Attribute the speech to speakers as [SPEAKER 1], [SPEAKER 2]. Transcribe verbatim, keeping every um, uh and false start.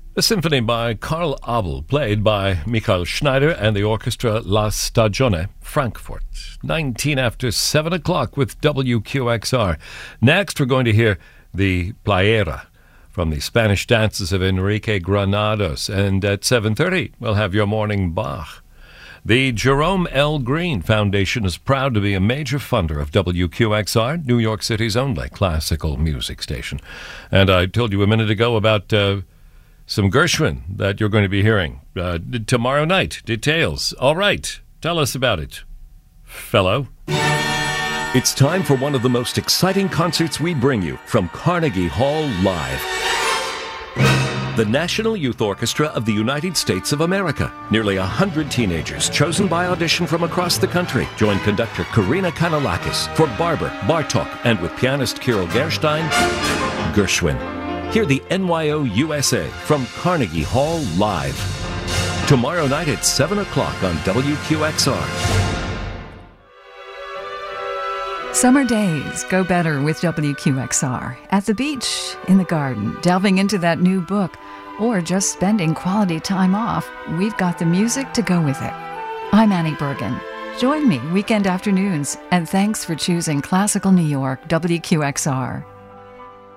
[SPEAKER 1] A symphony by Karl Abel, played by Michael Schneider and the orchestra La Stagione, Frankfurt. nineteen after seven o'clock with W Q X R. Next, we're going to hear the Playera from the Spanish dances of Enrique Granados. And at seven thirty, we'll have your morning Bach. The Jerome L. Green Foundation is proud to be a major funder of W Q X R, New York City's only classical music station. And I told you a minute ago about uh, some Gershwin that you're going to be hearing uh, tomorrow night. Details. All right. Tell us about it, fellow.
[SPEAKER 2] It's time for one of the most exciting concerts we bring you from Carnegie Hall Live. The National Youth Orchestra of the United States of America. Nearly a hundred teenagers chosen by audition from across the country join conductor Karina Kanalakis for Barber, Bartok, and with pianist Kirill Gerstein, Gershwin. Hear the N Y O U S A from Carnegie Hall Live. Tomorrow night at seven o'clock on W Q X R.
[SPEAKER 3] Summer days go better with W Q X R. At the beach, in the garden, delving into that new book, or just spending quality time off, we've got the music to go with it. I'm Annie Bergen. Join me weekend afternoons, and thanks for choosing Classical New York W Q X R.